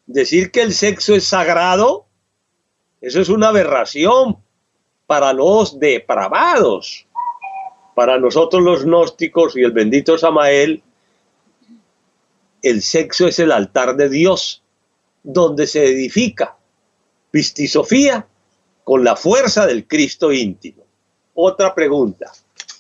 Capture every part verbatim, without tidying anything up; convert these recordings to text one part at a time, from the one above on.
Decir que el sexo es sagrado, eso es una aberración para los depravados. Para nosotros los gnósticos y el bendito Samael, el sexo es el altar de Dios, donde se edifica pistisofía con la fuerza del Cristo íntimo. Otra pregunta.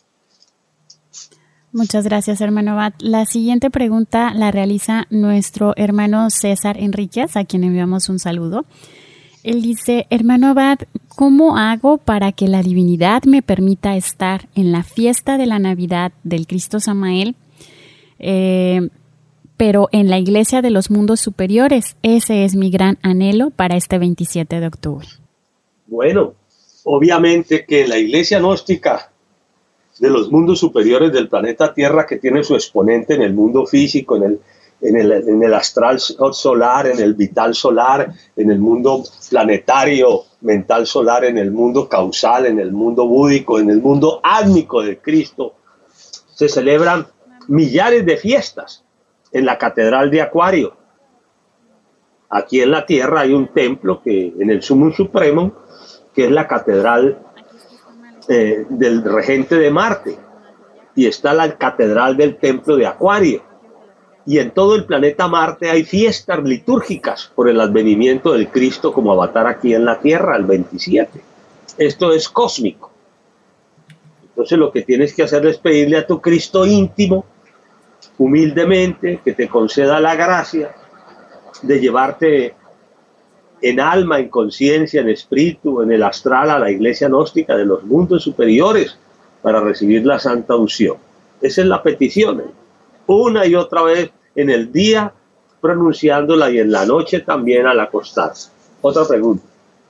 Muchas gracias, hermano Abad. La siguiente pregunta la realiza nuestro hermano César Enríquez, a quien enviamos un saludo. Él dice: hermano Abad, ¿cómo hago para que la divinidad me permita estar en la fiesta de la Navidad del Cristo Samael, eh, pero en la iglesia de los mundos superiores? Ese es mi gran anhelo para este veintisiete de octubre. Bueno, obviamente que la iglesia gnóstica de los mundos superiores del planeta Tierra, que tiene su exponente en el mundo físico, en el, en el, en el astral solar, en el vital solar, en el mundo planetario mental solar, en el mundo causal, en el mundo búdico, en el mundo átmico de Cristo, se celebran millares de fiestas en la Catedral de Acuario. Aquí en la Tierra hay un templo que en el Sumum Supremo, que es la Catedral Eh, del regente de Marte, y está la catedral del templo de Acuario, y en todo el planeta Marte hay fiestas litúrgicas por el advenimiento del Cristo como avatar aquí en la Tierra el veintisiete. Esto es cósmico. Entonces lo que tienes que hacer es pedirle a tu Cristo íntimo humildemente que te conceda la gracia de llevarte en alma, en conciencia, en espíritu, en el astral, a la iglesia gnóstica de los mundos superiores para recibir la santa unción. Esa es la petición, ¿eh? Una y otra vez en el día pronunciándola y en la noche también al acostarse. Otra pregunta.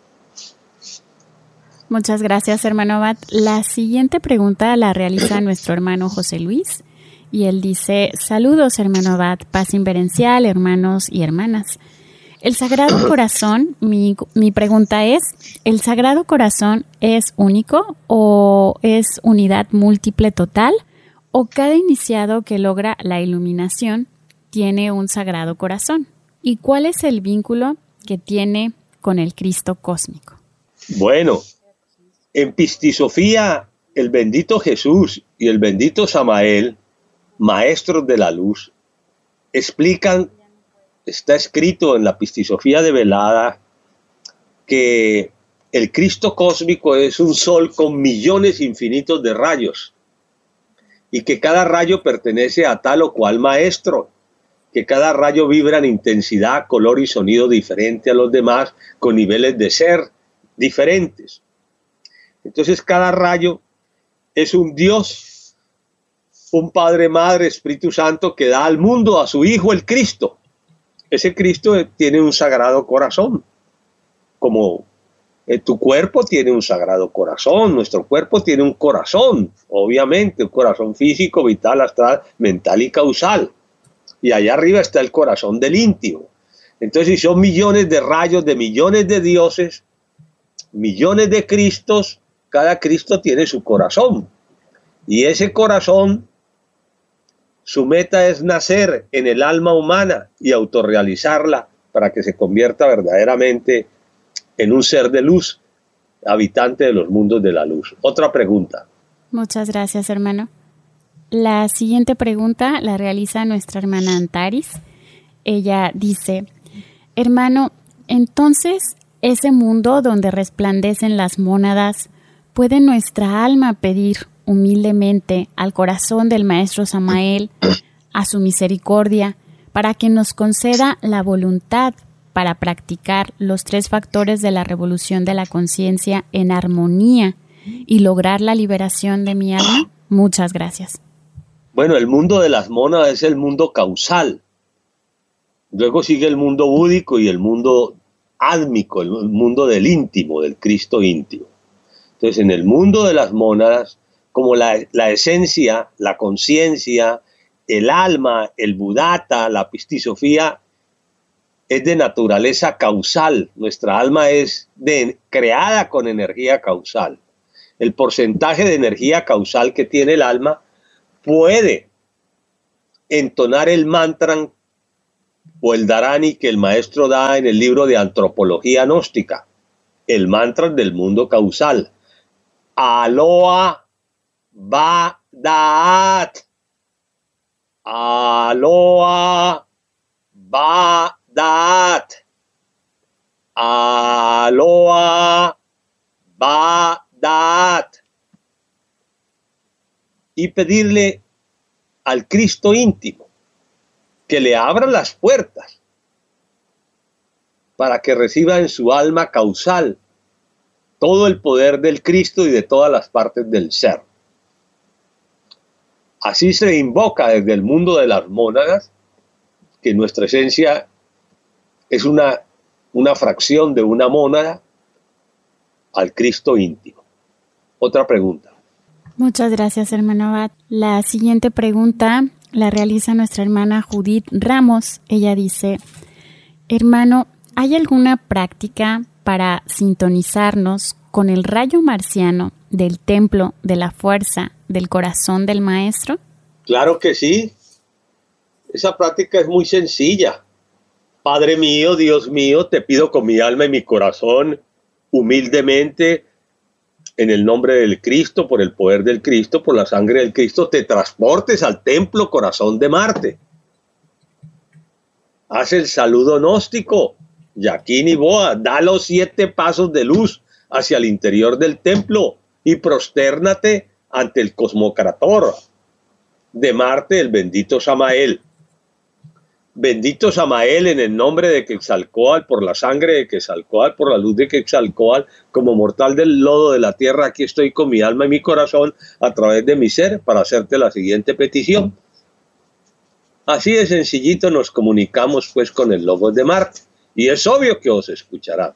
Muchas gracias, hermano Abad. La siguiente pregunta la realiza nuestro hermano José Luis, y él dice: saludos, hermano Abad, paz inverencial, hermanos y hermanas. El Sagrado Corazón, mi, mi pregunta es, ¿el Sagrado Corazón es único o es unidad múltiple total? ¿O cada iniciado que logra la iluminación tiene un Sagrado Corazón? ¿Y cuál es el vínculo que tiene con el Cristo cósmico? Bueno, en Pistisofía, el bendito Jesús y el bendito Samael, maestros de la luz, explican. Está escrito en la Pistisofía Develada que el Cristo cósmico es un sol con millones infinitos de rayos y que cada rayo pertenece a tal o cual maestro, que cada rayo vibra en intensidad, color y sonido diferente a los demás, con niveles de ser diferentes. Entonces cada rayo es un Dios, un Padre, Madre, Espíritu Santo que da al mundo a su Hijo el Cristo. Ese Cristo tiene un sagrado corazón, como eh, tu cuerpo tiene un sagrado corazón, nuestro cuerpo tiene un corazón, obviamente, un corazón físico, vital, astral, mental y causal. Y allá arriba está el corazón del íntimo. Entonces, si son millones de rayos, de millones de dioses, millones de Cristos, cada Cristo tiene su corazón. Y ese corazón, su meta es nacer en el alma humana y autorrealizarla para que se convierta verdaderamente en un ser de luz, habitante de los mundos de la luz. Otra pregunta. Muchas gracias, hermano. La siguiente pregunta la realiza nuestra hermana Antaris. Ella dice: hermano, entonces, ese mundo donde resplandecen las mónadas, ¿puede nuestra alma pedir humildemente al corazón del Maestro Samael, a su misericordia, para que nos conceda la voluntad para practicar los tres factores de la revolución de la conciencia en armonía y lograr la liberación de mi alma? Muchas gracias. Bueno, el mundo de las mónadas es el mundo causal. Luego sigue el mundo búdico y el mundo átmico, el mundo del íntimo, del Cristo íntimo. Entonces, en el mundo de las mónadas, como la, la esencia, la conciencia, el alma, el budata, la pistisofía, es de naturaleza causal. Nuestra alma es de, creada con energía causal. El porcentaje de energía causal que tiene el alma puede entonar el mantra o el Dharani que el maestro da en el libro de Antropología Gnóstica, el mantra del mundo causal. Aloha Ba'dat. Aloha Ba'dat. Aloha Ba'dat. Y pedirle al Cristo íntimo que le abra las puertas para que reciba en su alma causal todo el poder del Cristo y de todas las partes del ser. Así se invoca desde el mundo de las mónadas que nuestra esencia es una, una fracción de una mónada al Cristo íntimo. Otra pregunta. Muchas gracias, hermano Abad. La siguiente pregunta la realiza nuestra hermana Judith Ramos. Ella dice, hermano, ¿hay alguna práctica para sintonizarnos con el rayo marciano del templo de la fuerza del corazón del maestro? Claro que sí. Esa práctica es muy sencilla. Padre mío, Dios mío, te pido con mi alma y mi corazón, humildemente, en el nombre del Cristo, por el poder del Cristo, por la sangre del Cristo, te transportes al templo corazón de Marte. Haz el saludo gnóstico, Yaquín y Boa, da los siete pasos de luz hacia el interior del templo y prostérnate ante el cosmocrator de Marte, el bendito Samael. Bendito Samael, en el nombre de Quetzalcóatl, por la sangre de Quetzalcóatl, por la luz de Quetzalcóatl, como mortal del lodo de la tierra, aquí estoy con mi alma y mi corazón a través de mi ser para hacerte la siguiente petición. Así de sencillito nos comunicamos pues con el Logos de Marte y es obvio que os escuchará.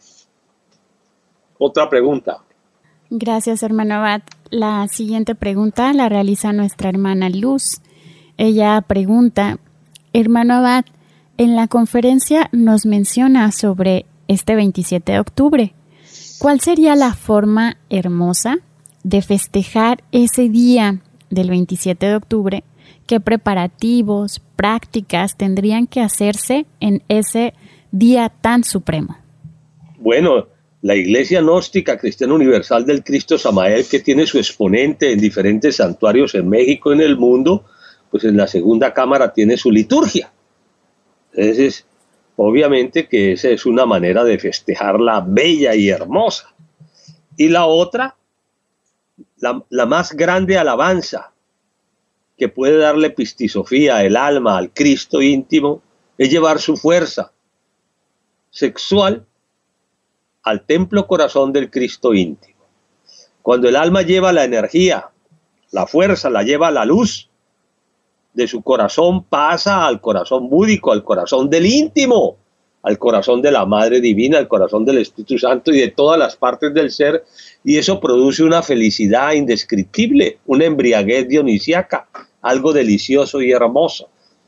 Otra pregunta. Gracias, hermano Abad. La siguiente pregunta la realiza nuestra hermana Luz. Ella pregunta, hermano Abad, en la conferencia nos menciona sobre este veintisiete de octubre. ¿Cuál sería la forma hermosa de festejar ese día del veintisiete de octubre? ¿Qué preparativos, prácticas tendrían que hacerse en ese día tan supremo? Bueno, la Iglesia Gnóstica Cristiana Universal del Cristo Samael, que tiene su exponente en diferentes santuarios en México y en el mundo, pues en la segunda cámara tiene su liturgia. Entonces, obviamente que esa es una manera de festejarla bella y hermosa. Y la otra, la, la más grande alabanza que puede darle Pistisofía, el alma, al Cristo íntimo, es llevar su fuerza sexual al templo corazón del Cristo íntimo. Cuando el alma lleva la energía, la fuerza, la lleva a la luz, de su corazón pasa al corazón búdico, al corazón del íntimo, al corazón de la Madre Divina, al corazón del Espíritu Santo y de todas las partes del ser, y eso produce una felicidad indescriptible, una embriaguez dionisiaca, algo delicioso y hermoso.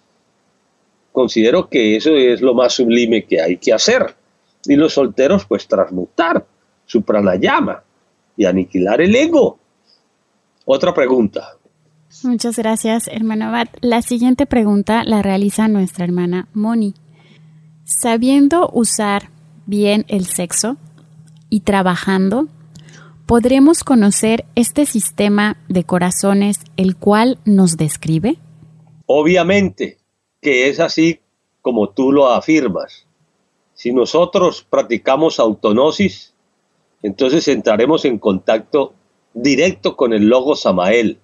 Considero que eso es lo más sublime que hay que hacer, y los solteros pues transmutar su pranayama y aniquilar el ego. Otra pregunta. Muchas gracias, hermano Abad. La siguiente pregunta la realiza nuestra hermana Moni. Sabiendo usar bien el sexo y trabajando, ¿podremos conocer este sistema de corazones el cual nos describe? Obviamente que es así como tú lo afirmas. Si nosotros practicamos autognosis, entonces entraremos en contacto directo con el Logo Samael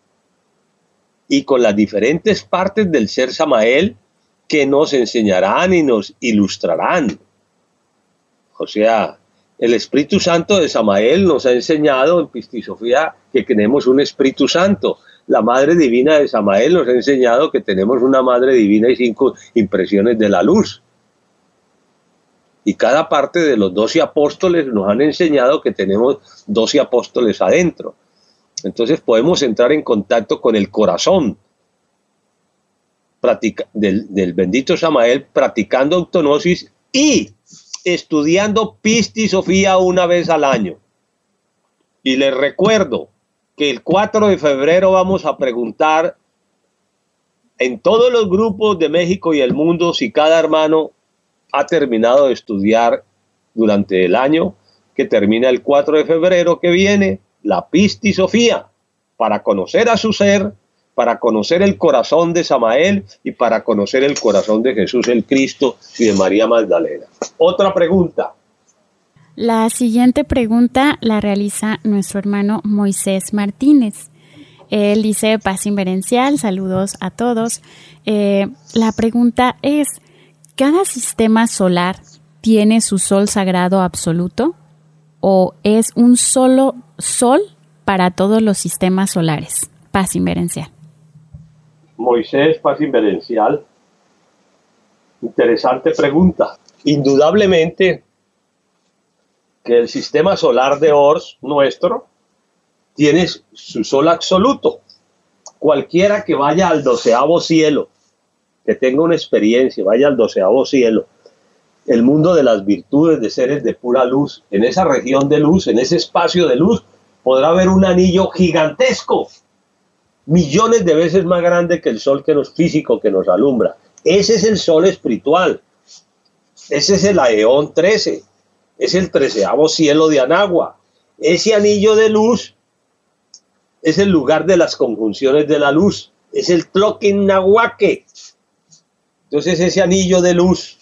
y con las diferentes partes del ser Samael que nos enseñarán y nos ilustrarán. O sea, el Espíritu Santo de Samael nos ha enseñado en Pistisofía que tenemos un Espíritu Santo. La Madre Divina de Samael nos ha enseñado que tenemos una Madre Divina y cinco impresiones de la luz. Y cada parte de los doce apóstoles nos han enseñado que tenemos doce apóstoles adentro. Entonces podemos entrar en contacto con el corazón del, del bendito Samael, practicando autognosis y estudiando Pistisofía una vez al año. Y les recuerdo que el cuatro de febrero vamos a preguntar en todos los grupos de México y el mundo, si cada hermano ha terminado de estudiar durante el año, que termina el cuatro de febrero que viene, la Pistis Sofía, para conocer a su ser, para conocer el corazón de Samael y para conocer el corazón de Jesús el Cristo y de María Magdalena. Otra pregunta. La siguiente pregunta la realiza nuestro hermano Moisés Martínez. Él dice: paz inverencial, saludos a todos. Eh, la pregunta es: ¿cada sistema solar tiene su sol sagrado absoluto o es un solo sol para todos los sistemas solares? Paz inverencial. Moisés, paz inverencial. Interesante pregunta. Indudablemente que el sistema solar de Ors, nuestro, tiene su sol absoluto. Cualquiera que vaya al doceavo cielo, que tenga una experiencia, vaya al doceavo cielo, el mundo de las virtudes de seres de pura luz, en esa región de luz, en ese espacio de luz, podrá ver un anillo gigantesco, millones de veces más grande que el sol que nos, físico que nos alumbra. Ese es el sol espiritual. Ese es el Aeón trece. Es el treceavo cielo de Anagua. Ese anillo de luz es el lugar de las conjunciones de la luz. Es el Tloquin-Nahuaque. Entonces ese anillo de luz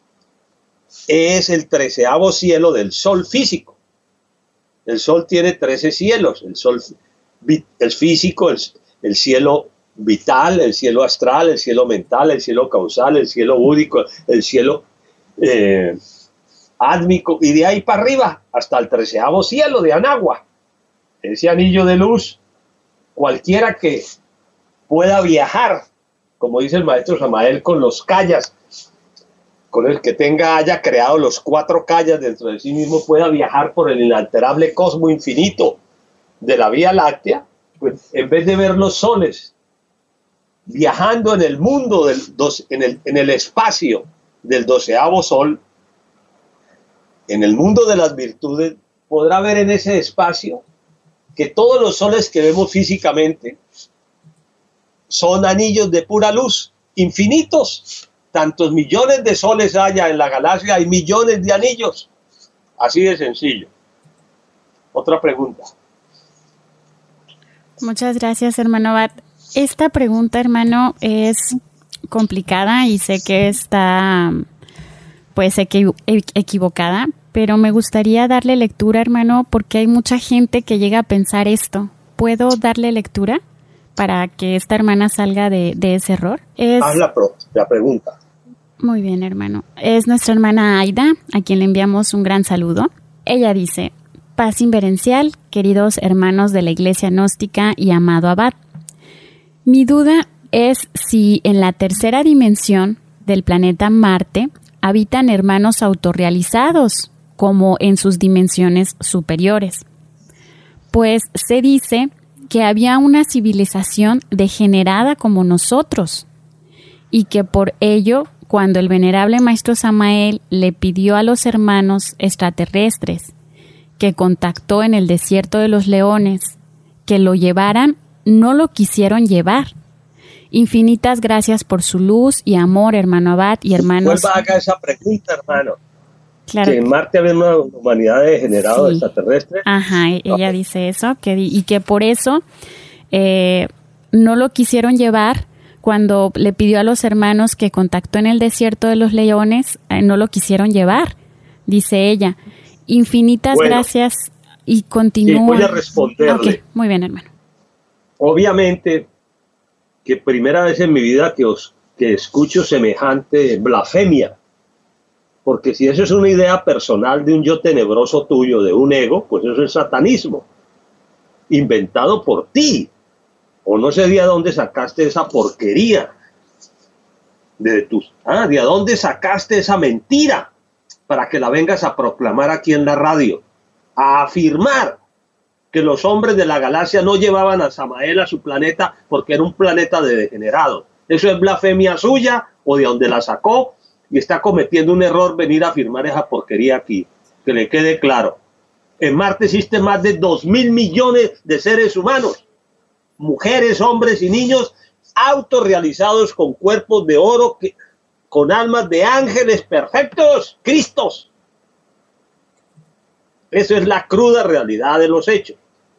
es el treceavo cielo del sol físico. El sol tiene trece cielos. El sol el físico, el, el cielo vital, el cielo astral, el cielo mental, el cielo causal, el cielo búdico, el cielo eh, átmico, y de ahí para arriba hasta el treceavo cielo de Anagua. Ese anillo de luz, cualquiera que pueda viajar, como dice el maestro Samael, con los kayas, con el que tenga, haya creado los cuatro kayas dentro de sí mismo, pueda viajar por el inalterable cosmos infinito de la Vía Láctea, pues en vez de ver los soles viajando en el mundo, del dos, en, el, en el espacio del doceavo sol, en el mundo de las virtudes, podrá ver en ese espacio que todos los soles que vemos físicamente son anillos de pura luz, infinitos. Tantos millones de soles haya en la galaxia, hay millones de anillos. Así de sencillo. Otra pregunta. Muchas gracias, hermano Abad. Esta pregunta, hermano, es complicada y sé que está, pues, equi- equivocada, pero me gustaría darle lectura, hermano, porque hay mucha gente que llega a pensar esto. ¿Puedo darle lectura para que esta hermana salga de, de ese error? Es... Haz la, pro, la pregunta. Muy bien, hermano. Es nuestra hermana Aida, a quien le enviamos un gran saludo. Ella dice: paz inverencial, queridos hermanos de la Iglesia Gnóstica y amado Abad. Mi duda es si en la tercera dimensión del planeta Marte habitan hermanos autorrealizados, como en sus dimensiones superiores. Pues se dice que había una civilización degenerada como nosotros, y que por ello, cuando el venerable maestro Samael le pidió a los hermanos extraterrestres que contactó en el desierto de los leones que lo llevaran, no lo quisieron llevar. Infinitas gracias por su luz y amor, hermano Abad y hermanos. Vuelva a hacer esa pregunta, hermano. Claro. Que en Marte había una humanidad degenerada, sí, extraterrestre. Ajá, ella okay. dice eso, que, y que por eso eh, no lo quisieron llevar. Cuando le pidió a los hermanos que contactó en el desierto de los leones, eh, no lo quisieron llevar, dice ella. Infinitas bueno, gracias y continúa. Sí, voy a responderle. Okay, muy bien, hermano. Obviamente que primera vez en mi vida que, os, que escucho semejante blasfemia, porque si eso es una idea personal de un yo tenebroso tuyo, de un ego, pues eso es satanismo, inventado por ti. O no sé de dónde sacaste esa porquería. De tus, ah, ¿de dónde sacaste esa mentira? Para que la vengas a proclamar aquí en la radio. A afirmar que los hombres de la galaxia no llevaban a Samael a su planeta porque era un planeta de degenerados. Eso es blasfemia suya o de donde la sacó, y está cometiendo un error venir a afirmar esa porquería aquí. Que le quede claro. En Marte existen más de dos mil millones de seres humanos. Mujeres, hombres y niños, autorrealizados con cuerpos de oro, que, con almas de ángeles perfectos, Cristos. Eso es la cruda realidad de los hechos.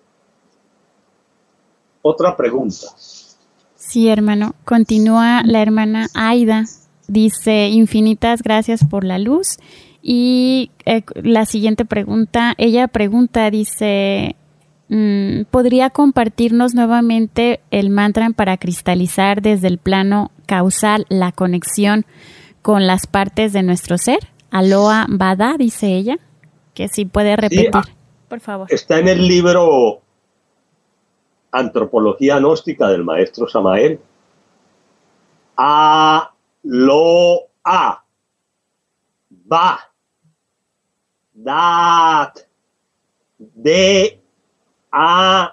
Otra pregunta. Sí, hermano. Continúa la hermana Aida. Dice, infinitas gracias por la luz. Y eh, la siguiente pregunta, ella pregunta, dice, ¿podría compartirnos nuevamente el mantra para cristalizar desde el plano causal la conexión con las partes de nuestro ser? Aloha Bada, dice ella, que si puede repetir, sí, por favor. Está en el libro Antropología Gnóstica del maestro Samael. Aloha Ba Dat De A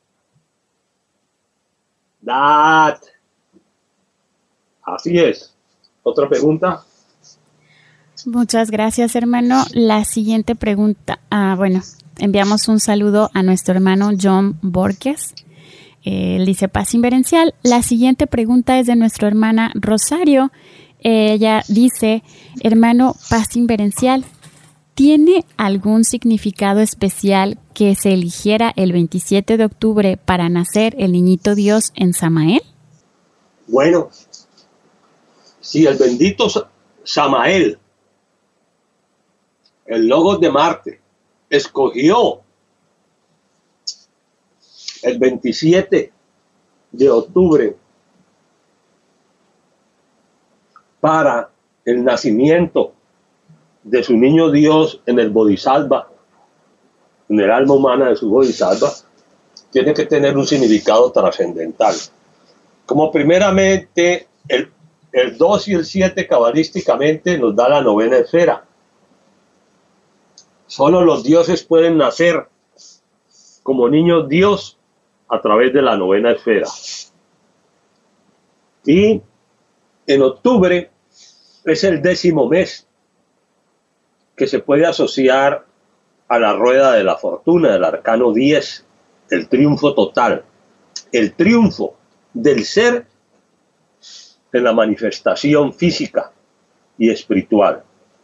Dat. Así es. ¿Otra pregunta? Muchas gracias, hermano. La siguiente pregunta, ah, bueno, enviamos un saludo a nuestro hermano John Borges. Eh, él dice paz inverencial. La siguiente pregunta es de nuestra hermana Rosario. Eh, ella dice, hermano paz inverencial, ¿tiene algún significado especial que se eligiera el veintisiete de octubre para nacer el niñito Dios en Samael? Bueno, si el bendito Samael, el Logos de Marte, escogió el veintisiete de octubre para el nacimiento de su niño Dios en el Bodhisattva, en el alma humana de su Bodhisattva, tiene que tener un significado trascendental. Como primeramente, el, el dos y el siete cabalísticamente nos da la novena esfera. Solo los dioses pueden nacer como niños Dios a través de la novena esfera. Y en octubre es el décimo mes que se puede asociar a la rueda de la fortuna, del arcano diez, el triunfo total, el triunfo del ser en la manifestación física y espiritual.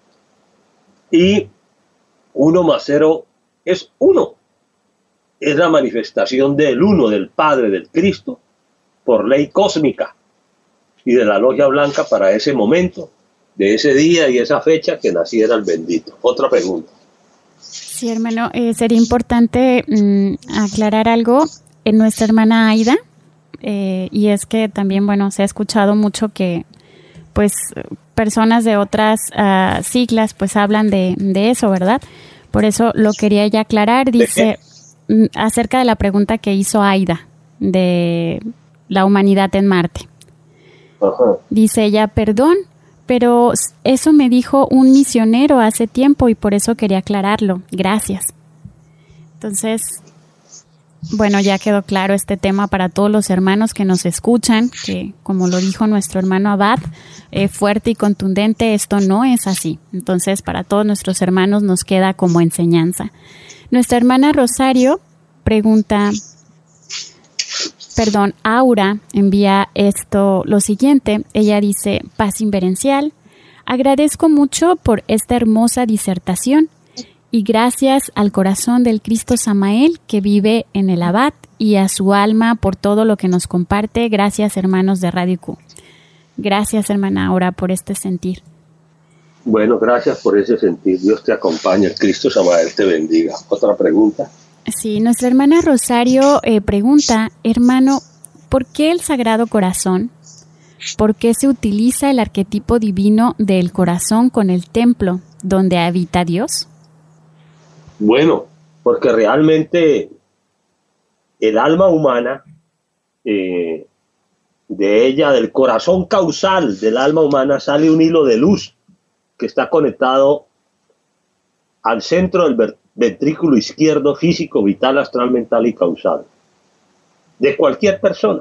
Y uno más cero es uno. Es la manifestación del uno, del Padre, del Cristo, por ley cósmica y de la logia blanca para ese momento, de ese día y esa fecha que naciera el bendito. Otra pregunta. Sí, hermano, eh, sería importante mmm, aclarar algo en nuestra hermana Aida, eh, y es que también, bueno, se ha escuchado mucho que, pues, personas de otras uh, siglas, pues, hablan de, de eso, ¿verdad? Por eso lo quería ya aclarar. Dice, ¿de acerca de la pregunta que hizo Aida, de la humanidad en Marte. Ajá. Dice ella, perdón, pero eso me dijo un misionero hace tiempo y por eso quería aclararlo. Gracias. Entonces, bueno, ya quedó claro este tema para todos los hermanos que nos escuchan, que como lo dijo nuestro hermano Abad, eh, fuerte y contundente, esto no es así. Entonces, para todos nuestros hermanos nos queda como enseñanza. Nuestra hermana Rosario pregunta, perdón, Aura envía esto, lo siguiente. Ella dice, paz inverencial, agradezco mucho por esta hermosa disertación y gracias al corazón del Cristo Samael que vive en el Abad y a su alma por todo lo que nos comparte. Gracias, hermanos de Radio Q. Gracias, hermana Aura, por este sentir. Bueno, gracias por ese sentir. Dios te acompañe, el Cristo Samael te bendiga. ¿Otra pregunta? Sí, nuestra hermana Rosario eh, pregunta, hermano, ¿por qué el Sagrado Corazón? ¿Por qué se utiliza el arquetipo divino del corazón con el templo donde habita Dios? Bueno, porque realmente el alma humana, eh, de ella, del corazón causal del alma humana, sale un hilo de luz que está conectado al centro del ventrículo izquierdo físico, vital, astral, mental y causal de cualquier persona.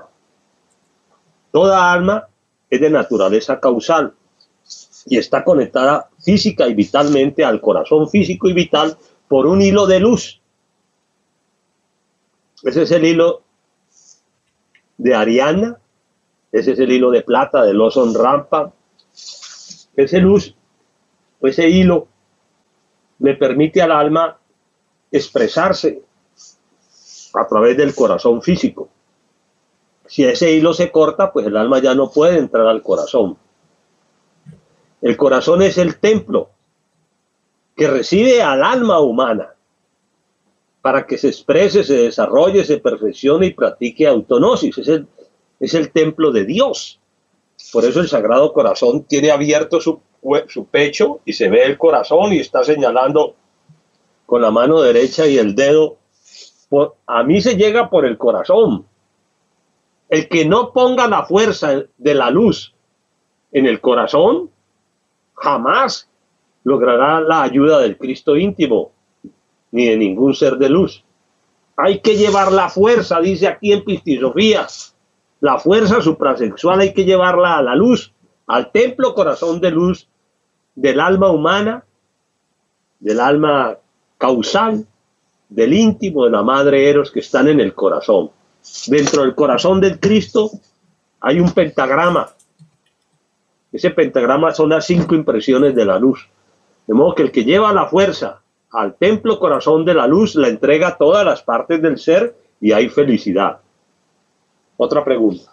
Toda alma es de naturaleza causal y está conectada física y vitalmente al corazón físico y vital por un hilo de luz. Ese es el hilo de Ariana, ese es el hilo de plata del oso en rampa. Ese luz, ese hilo, le permite al alma expresarse a través del corazón físico. Si ese hilo se corta, pues el alma ya no puede entrar al corazón. El corazón es el templo que recibe al alma humana para que se exprese, se desarrolle, se perfeccione y practique autonosis. Es el, es el templo de Dios. Por eso el Sagrado Corazón tiene abierto su, su pecho y se ve el corazón y está señalando con la mano derecha y el dedo. Por, a mí se llega por el corazón. El que no ponga la fuerza de la luz en el corazón, jamás logrará la ayuda del Cristo íntimo, ni de ningún ser de luz. Hay que llevar la fuerza, dice aquí en Pistisofía, la fuerza suprasexual hay que llevarla a la luz, al templo corazón de luz del alma humana, del alma causal, del íntimo, de la madre Eros, que están en el corazón. Dentro del corazón del Cristo hay un pentagrama. Ese pentagrama son las cinco impresiones de la luz. De modo que el que lleva la fuerza al templo corazón de la luz la entrega a todas las partes del ser y hay felicidad. Otra pregunta.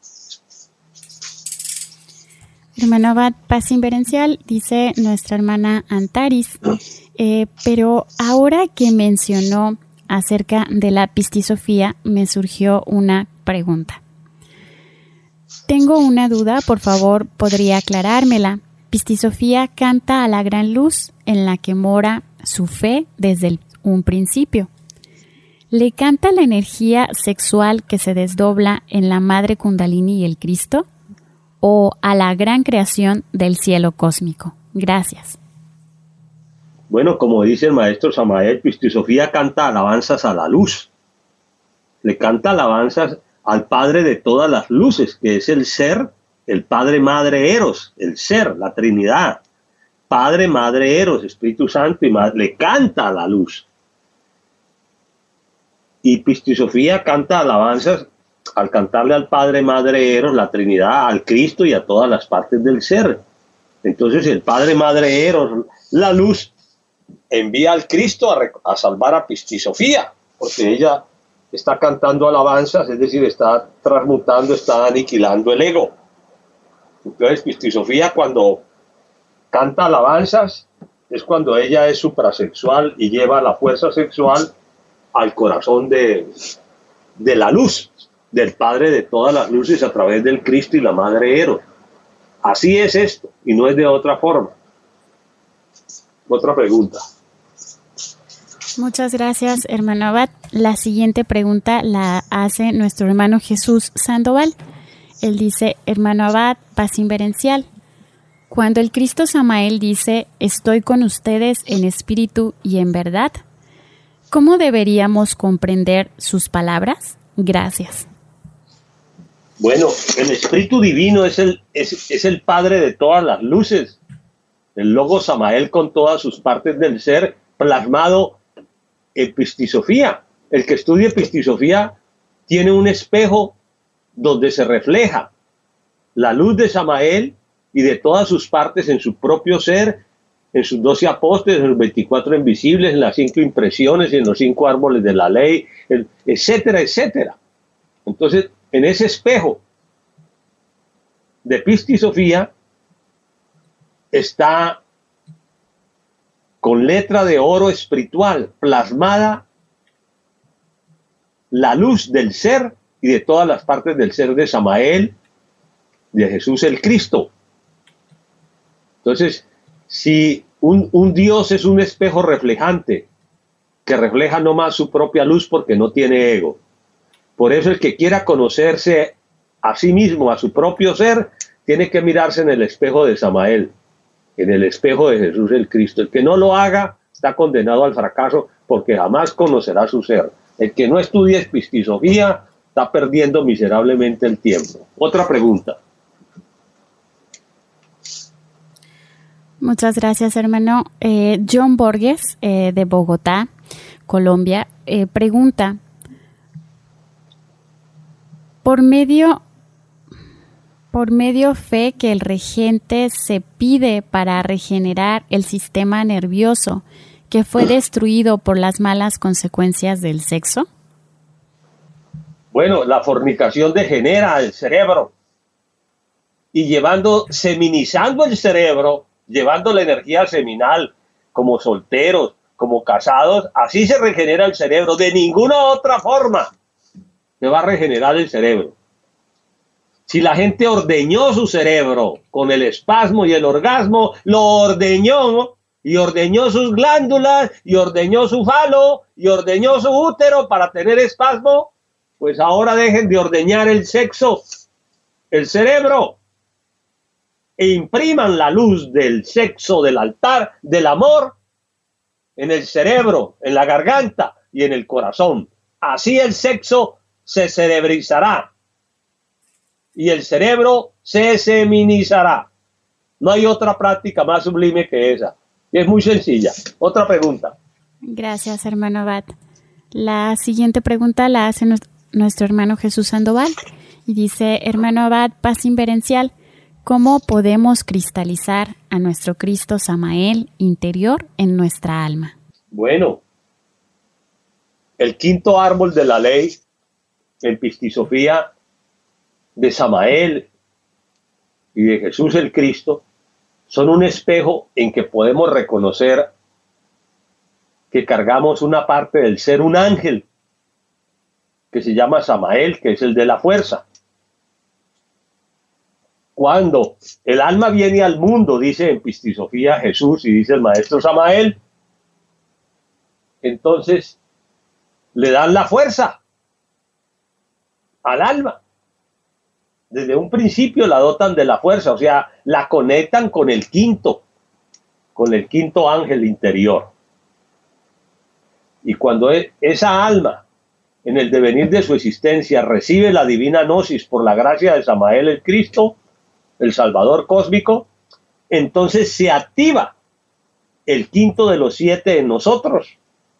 Hermano Abad, paz inverencial, dice nuestra hermana Antaris. Eh, pero ahora que mencionó acerca de la pistisofía, me surgió una pregunta. Tengo una duda, por favor, ¿podría aclarármela? Pistisofía canta a la gran luz en la que mora su fe desde el, un principio. ¿Le canta la energía sexual que se desdobla en la Madre Kundalini y el Cristo? ¿O a la gran creación del cielo cósmico? Gracias. Bueno, como dice el maestro Samael, Pistisofía canta alabanzas a la luz. Le canta alabanzas al Padre de todas las luces, que es el ser, el Padre Madre Eros, el ser, la Trinidad. Padre, Madre Eros, Espíritu Santo y Madre, le canta a la luz. Y Pistisofía canta alabanzas al cantarle al Padre, Madre Eros, la Trinidad, al Cristo y a todas las partes del ser. Entonces el Padre, Madre Eros, la luz, envía al Cristo a, a salvar a Pistisofía, porque ella está cantando alabanzas, es decir, está transmutando, está aniquilando el ego. Entonces Pistisofía, cuando canta alabanzas, es cuando ella es suprasexual y lleva la fuerza sexual al corazón de, de la luz, del Padre de todas las luces a través del Cristo y la Madre Eros. Así es esto, y no es de otra forma. Otra pregunta. Muchas gracias, hermano Abad. La siguiente pregunta la hace nuestro hermano Jesús Sandoval. Él dice, hermano Abad, paz inverencial. Cuando el Cristo Samael dice, estoy con ustedes en espíritu y en verdad, ¿cómo deberíamos comprender sus palabras? Gracias. Bueno, el Espíritu Divino es el, es, es el Padre de todas las luces. El Logo Samael con todas sus partes del ser plasmado en Pistisofía. El que estudie Pistisofía tiene un espejo donde se refleja la luz de Samael y de todas sus partes en su propio ser, en sus doce apóstoles, en los veinticuatro invisibles, en las cinco impresiones, en los cinco árboles de la ley, etcétera, etcétera. Entonces, en ese espejo de Pistisofía está con letra de oro espiritual plasmada la luz del ser y de todas las partes del ser de Samael, de Jesús el Cristo. Entonces, si un, un Dios es un espejo reflejante, que refleja nomás su propia luz porque no tiene ego. Por eso el que quiera conocerse a sí mismo, a su propio ser, tiene que mirarse en el espejo de Samael, en el espejo de Jesús el Cristo. El que no lo haga está condenado al fracaso porque jamás conocerá su ser. El que no estudie Pistisofía está perdiendo miserablemente el tiempo. Otra pregunta. Muchas gracias, hermano. Eh, John Borges, eh, de Bogotá, Colombia, eh, pregunta, por medio, Por medio fe que el regente se pide para regenerar el sistema nervioso que fue destruido por las malas consecuencias del sexo. Bueno, la fornicación degenera el cerebro y llevando, seminizando el cerebro, llevando la energía seminal como solteros, como casados, así se regenera el cerebro. De ninguna otra forma se va a regenerar el cerebro. Si la gente ordeñó su cerebro con el espasmo y el orgasmo, lo ordeñó y ordeñó sus glándulas y ordeñó su falo y ordeñó su útero para tener espasmo, pues ahora dejen de ordeñar el sexo, el cerebro, e impriman la luz del sexo, del altar, del amor, en el cerebro, en la garganta y en el corazón. Así el sexo se cerebrizará y el cerebro se seminizará. No hay otra práctica más sublime que esa. Y es muy sencilla. Otra pregunta. Gracias, hermano Abad. La siguiente pregunta la hace nuestro hermano Jesús Sandoval y dice: hermano Abad, paz inverencial, ¿cómo podemos cristalizar a nuestro Cristo Samael interior en nuestra alma? Bueno, el quinto árbol de la ley, en Pistisofía, de Samael y de Jesús el Cristo, son un espejo en que podemos reconocer que cargamos una parte del ser, un ángel, que se llama Samael, que es el de la fuerza. Cuando el alma viene al mundo, dice en Pistisofía Jesús y dice el maestro Samael, entonces le dan la fuerza al alma. Desde un principio la dotan de la fuerza, o sea, la conectan con el quinto, con el quinto ángel interior. Y cuando esa alma, en el devenir de su existencia, recibe la divina gnosis por la gracia de Samael el Cristo, el Salvador cósmico, entonces se activa el quinto de los siete en nosotros.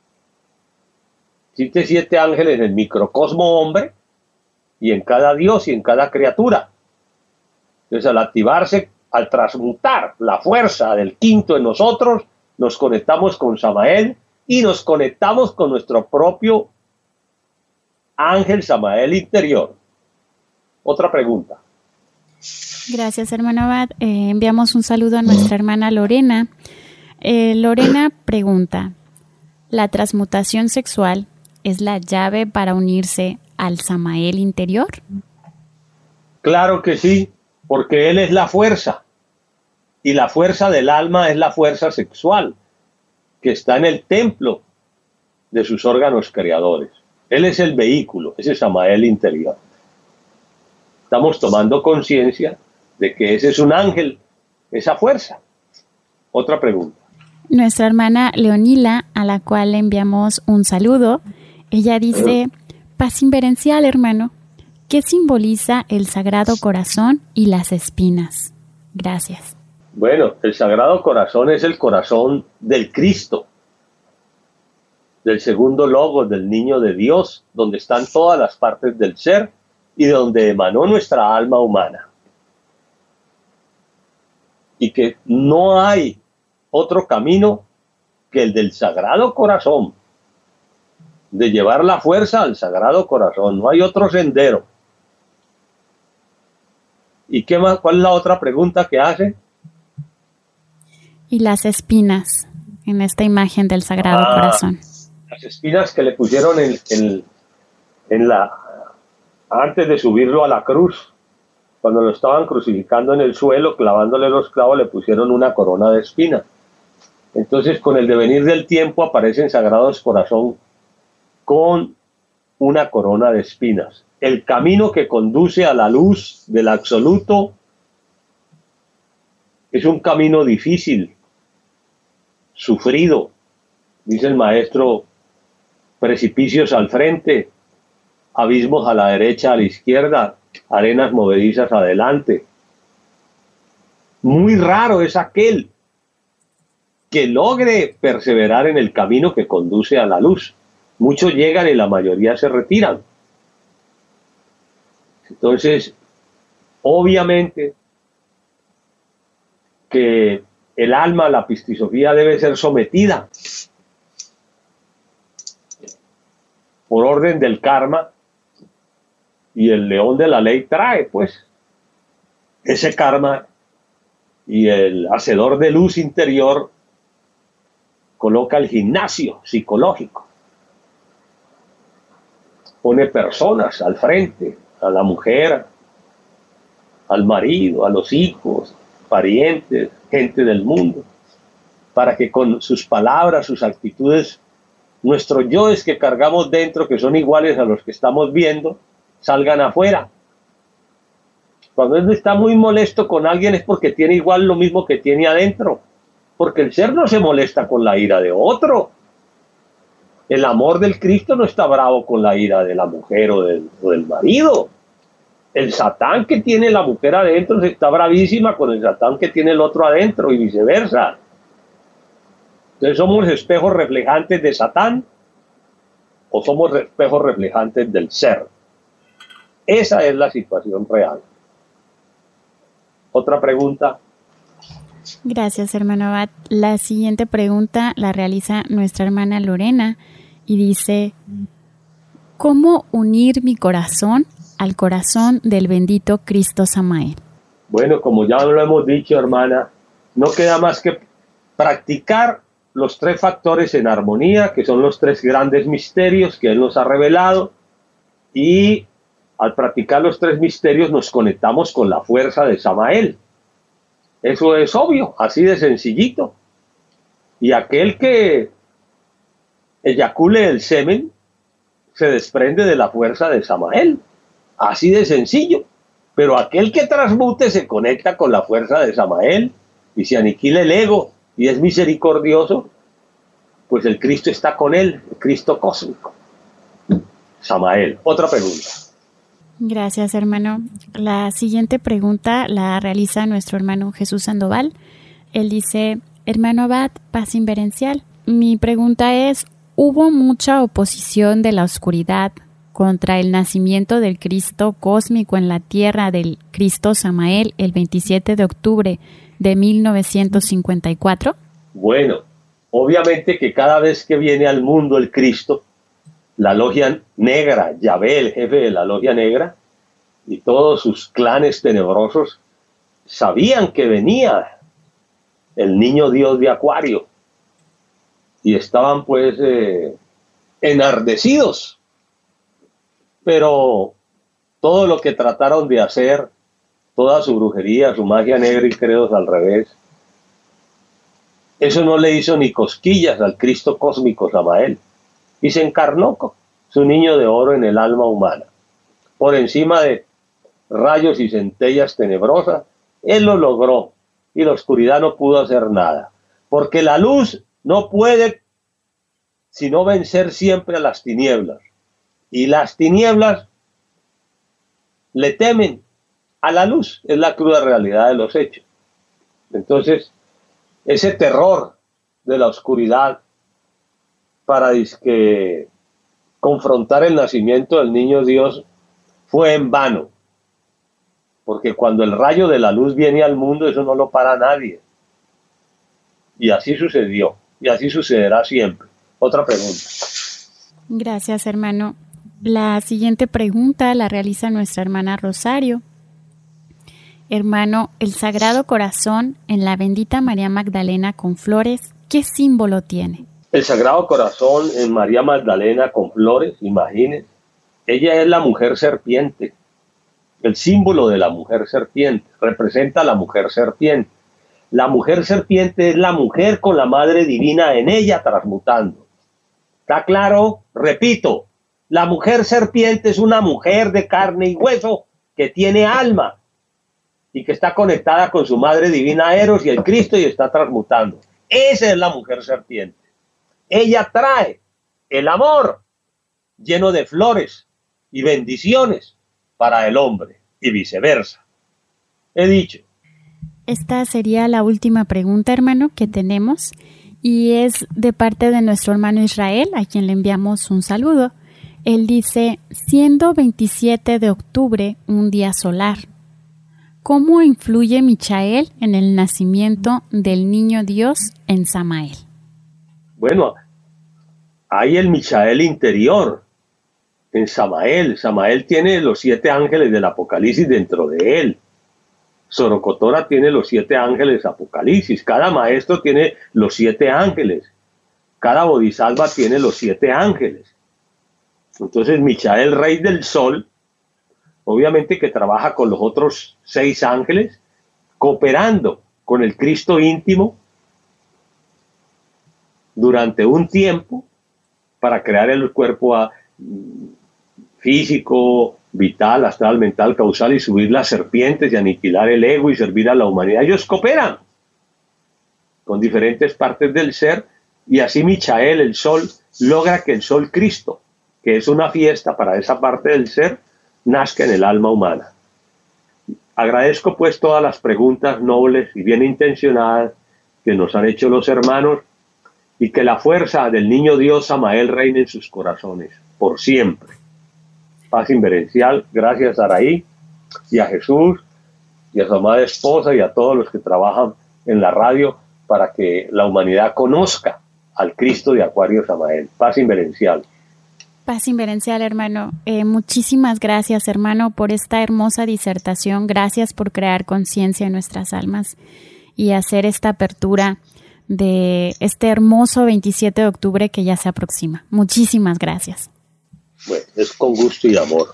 Existe siete ángeles en el microcosmo hombre, y en cada Dios y en cada criatura. Entonces, al activarse, al transmutar la fuerza del quinto en nosotros, nos conectamos con Samael y nos conectamos con nuestro propio ángel Samael interior. Otra pregunta. Gracias, hermano Abad. Eh, enviamos un saludo a nuestra hermana Lorena. Eh, Lorena pregunta: ¿la transmutación sexual es la llave para unirse al Samael interior? Claro que sí, porque él es la fuerza, y la fuerza del alma es la fuerza sexual, que está en el templo de sus órganos creadores. Él es el vehículo, ese Samael interior. Estamos tomando conciencia de que ese es un ángel, esa fuerza. Otra pregunta. Nuestra hermana Leonila, a la cual le enviamos un saludo, ella dice: paz inverencial, hermano, ¿qué simboliza el Sagrado Corazón y las espinas? Gracias. Bueno, el Sagrado Corazón es el corazón del Cristo, del segundo logo, del niño de Dios, donde están todas las partes del ser y donde emanó nuestra alma humana. Y que no hay otro camino que el del Sagrado Corazón, de llevar la fuerza al Sagrado Corazón. No hay otro sendero. ¿Y qué más? ¿Cuál es la otra pregunta que hace? Y las espinas en esta imagen del Sagrado ah, Corazón. Las espinas que le pusieron en, en, en la antes de subirlo a la cruz, cuando lo estaban crucificando en el suelo, clavándole los clavos, le pusieron una corona de espinas. Entonces, con el devenir del tiempo aparecen Sagrados Corazón con una corona de espinas. El camino que conduce a la luz del absoluto es un camino difícil, sufrido, dice el maestro, precipicios al frente, abismos a la derecha, a la izquierda, arenas movedizas adelante. Muy raro es aquel que logre perseverar en el camino que conduce a la luz. Muchos llegan y la mayoría se retiran. Entonces, Obviamente que el alma, la pistisofía, debe ser sometida por orden del karma, y el león de la ley trae pues ese karma, y el hacedor de luz interior coloca el gimnasio psicológico, pone personas al frente, a la mujer, al marido, a los hijos, parientes, gente del mundo, para que con sus palabras, sus actitudes, nuestros yoes que cargamos dentro, que son iguales a los que estamos viendo, salgan afuera. Cuando él está muy molesto con alguien es porque tiene igual lo mismo que tiene adentro, porque el ser no se molesta con la ira de otro. El amor del Cristo no está bravo con la ira de la mujer o del, o del marido. El Satán que tiene la mujer adentro está bravísima con el Satán que tiene el otro adentro, y viceversa. Entonces, ¿somos espejos reflejantes de Satán o somos espejos reflejantes del ser? Esa es la situación real. Otra pregunta. Gracias, hermano Abad. La siguiente pregunta la realiza nuestra hermana Lorena y dice: ¿cómo unir mi corazón al corazón del bendito Cristo Samael? Bueno, como ya lo hemos dicho, hermana, no queda más que practicar los tres factores en armonía, que son los tres grandes misterios que Él nos ha revelado, y al practicar los tres misterios nos conectamos con la fuerza de Samael. Eso es obvio, así de sencillito. Y aquel que eyacule el semen se desprende de la fuerza de Samael. Así de sencillo. Pero aquel que transmute se conecta con la fuerza de Samael y se aniquila el ego y es misericordioso, pues el Cristo está con él, el Cristo cósmico. Samael. Otra pregunta. Gracias, hermano. La siguiente pregunta la realiza nuestro hermano Jesús Sandoval. Él dice: hermano Abad, paz inverencial. Mi pregunta es: ¿hubo mucha oposición de la oscuridad contra el nacimiento del Cristo cósmico en la tierra del Cristo Samael el veintisiete de octubre de mil novecientos cincuenta y cuatro? Bueno, obviamente que cada vez que viene al mundo el Cristo, la logia negra, Yahvé, el jefe de la logia negra, y todos sus clanes tenebrosos sabían que venía el niño Dios de Acuario, y estaban pues eh, enardecidos. Pero todo lo que trataron de hacer, toda su brujería, su magia negra y credos al revés, eso no le hizo ni cosquillas al Cristo cósmico Samael. Y se encarnó su niño de oro en el alma humana. Por encima de rayos y centellas tenebrosas, él lo logró y la oscuridad no pudo hacer nada. Porque la luz no puede sino vencer siempre a las tinieblas. Y las tinieblas le temen a la luz. Es la cruda realidad de los hechos. Entonces, ese terror de la oscuridad para disque confrontar el nacimiento del niño Dios fue en vano. Porque cuando el rayo de la luz viene al mundo, eso no lo para nadie. Y así sucedió. Y así sucederá siempre. Otra pregunta. Gracias, hermano. La siguiente pregunta la realiza nuestra hermana Rosario. Hermano, el Sagrado Corazón en la bendita María Magdalena con flores, ¿qué símbolo tiene? El Sagrado Corazón en María Magdalena con flores, imagínense. Ella es la mujer serpiente. El símbolo de la mujer serpiente representa a la mujer serpiente. La mujer serpiente es la mujer con la madre divina en ella transmutando. ¿Está claro? Repito, la mujer serpiente es una mujer de carne y hueso que tiene alma y que está conectada con su madre divina Eros y el Cristo y está transmutando. Esa es la mujer serpiente. Ella trae el amor lleno de flores y bendiciones para el hombre y viceversa. He dicho. Esta sería la última pregunta, hermano, que tenemos, y es de parte de nuestro hermano Israel, a quien le enviamos un saludo. Él dice: siendo veintisiete de octubre un día solar, ¿cómo influye Michael en el nacimiento del niño Dios en Samael? Bueno, hay el Michael interior en Samael. Samael tiene los siete ángeles del Apocalipsis dentro de él. Sorocotora tiene los siete ángeles Apocalipsis. Cada maestro tiene los siete ángeles. Cada bodhisattva tiene los siete ángeles. Entonces Michael, rey del sol, obviamente que trabaja con los otros seis ángeles, cooperando con el Cristo íntimo durante un tiempo para crear el cuerpo a, físico, vital, astral, mental, causal, y subir las serpientes y aniquilar el ego y servir a la humanidad. Ellos cooperan con diferentes partes del ser, y así Michael, el sol, logra que el sol Cristo, que es una fiesta para esa parte del ser, nazca en el alma humana. Agradezco pues todas las preguntas nobles y bien intencionadas que nos han hecho los hermanos, y que la fuerza del niño Dios Samael reine en sus corazones por siempre. Paz inverencial. Gracias a Araí y a Jesús y a su amada esposa y a todos los que trabajan en la radio para que la humanidad conozca al Cristo de Acuario Samael. Paz inverencial. Paz inverencial, hermano. Eh, muchísimas gracias, hermano, por esta hermosa disertación. Gracias por crear conciencia en nuestras almas y hacer esta apertura de este hermoso veintisiete de octubre que ya se aproxima. Muchísimas gracias. Bueno, es con gusto y amor.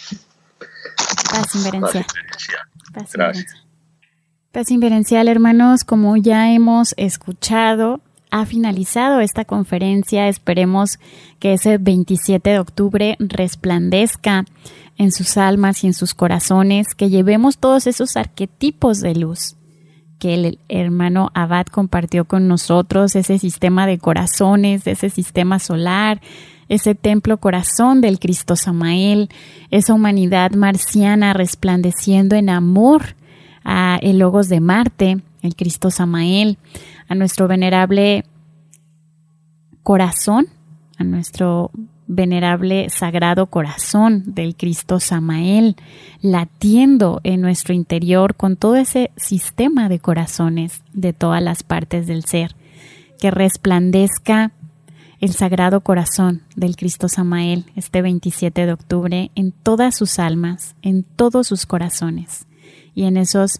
Paz inverencial. Paz inverencial. Gracias. Paz inverencial, hermanos, como ya hemos escuchado, ha finalizado esta conferencia. Esperemos que ese veintisiete de octubre resplandezca en sus almas y en sus corazones, que llevemos todos esos arquetipos de luz que el hermano Abad compartió con nosotros, ese sistema de corazones, ese sistema solar, ese templo corazón del Cristo Samael, esa humanidad marciana resplandeciendo en amor a el Logos de Marte, el Cristo Samael, a nuestro venerable corazón, a nuestro venerable sagrado corazón del Cristo Samael, latiendo en nuestro interior con todo ese sistema de corazones de todas las partes del ser, que resplandezca el sagrado corazón del Cristo Samael este veintisiete de octubre en todas sus almas, en todos sus corazones y en esos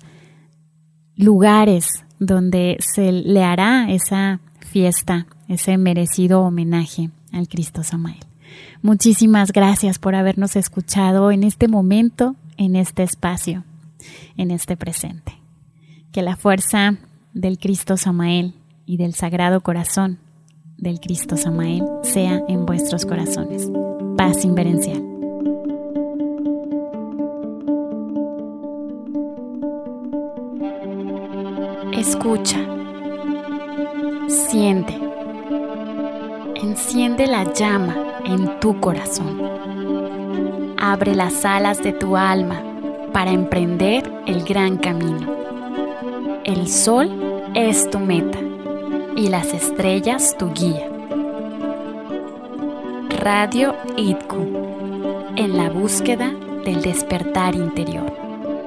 lugares donde se le hará esa fiesta, ese merecido homenaje al Cristo Samael. Muchísimas gracias por habernos escuchado en este momento, en este espacio, en este presente. Que la fuerza del Cristo Samael y del Sagrado Corazón del Cristo Samael sea en vuestros corazones. Paz inverencial. Escucha, siente, enciende la llama en tu corazón. Abre las alas de tu alma para emprender el gran camino. El sol es tu meta y las estrellas tu guía. Radio I T C U, en la búsqueda del despertar interior.